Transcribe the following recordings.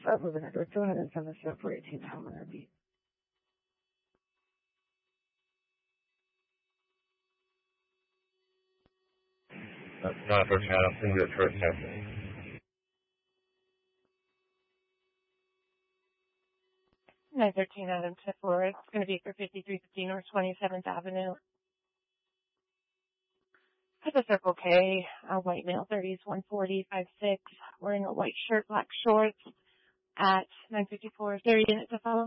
moving Edward, go ahead and send this up for 18 Tom and RB. That's not for chat, I'll send you the first text. 913 Adam to 4. It's going to be for 5350 North 27th Avenue. At the Circle K, a white male, 30s, 140, 5'6", wearing a white shirt, black shorts, at 954. Is there a unit to follow?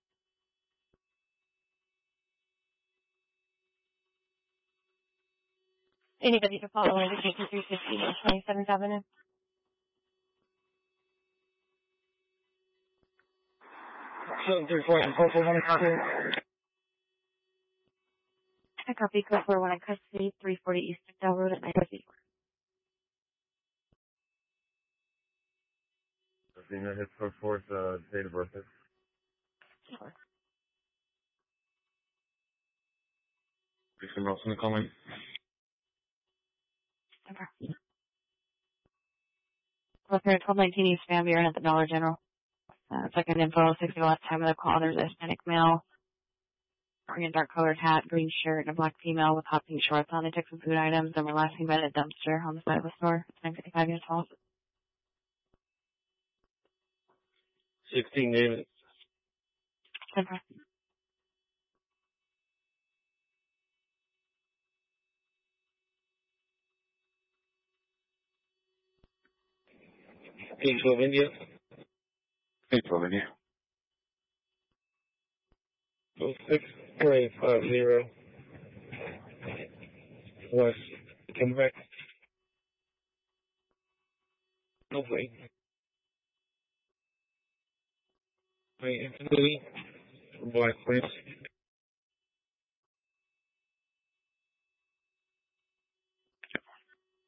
Anybody to follow in 5350 North 27th Avenue? So, 3-4, copy. I copy code 41 in custody, 340 East Dell Road at 954. His code 4's date of birth is. Sure. Jason Wilson calling. Okay. Listener 1219 East Van Buren at the Dollar General. Second info, 60 last time of the call. There's a Hispanic male wearing a dark colored hat, green shirt, and a black female with hot pink shorts on. They took some food items and were last seen by the dumpster on the side of the store. It's 955 units tall. 16 units. Okay. Pennsylvania. Pennsylvania. 64850. West Quebec. No way. Wait, Anthony. Black, please.